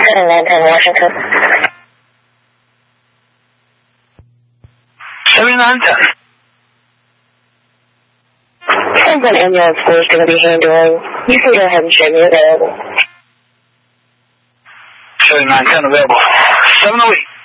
7-910 Washington. 7910. Someone ambulance is going to be handling. You can go ahead and show me available. 7910 available. 708.